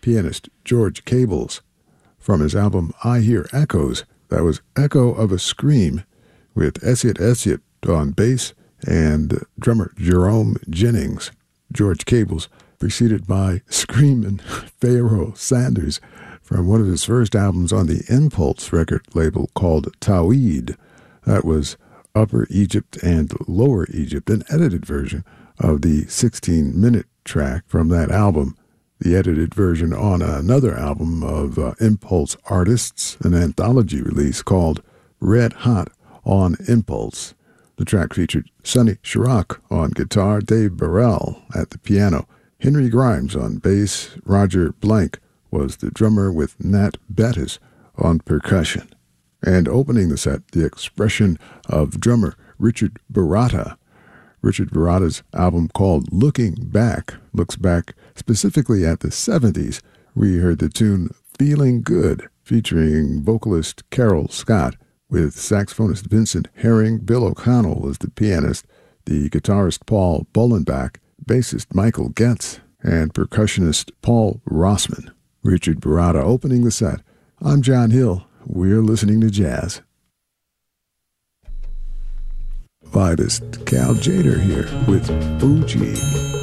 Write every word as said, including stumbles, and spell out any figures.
pianist George Cables. From his album I Hear Echoes, that was Echo of a Scream, with Essiet Essiet on bass and drummer Jerome Jennings. George Cables, preceded by Screamin' Pharaoh Sanders from one of his first albums on the Impulse record label called Tawhid. That was Upper Egypt and Lower Egypt, an edited version of the sixteen-minute track from that album. The edited version on another album of uh, Impulse artists, an anthology release called Red Hot on Impulse. The track featured Sonny Chirac on guitar, Dave Burrell at the piano, Henry Grimes on bass, Roger Blank was the drummer with Nat Bettis on percussion. And opening the set, the expression of drummer Richard Baratta. Richard Baratta's album called Looking Back looks back specifically at the seventies. We heard the tune Feeling Good, featuring vocalist Carol Scott, with saxophonist Vincent Herring. Bill O'Connell was the pianist, the guitarist Paul Bollenbach, bassist Michael Getz, and percussionist Paul Rossman. Richard Baratta opening the set. I'm John Hill. We're listening to jazz. Vibist Cal Jader here with Fuji.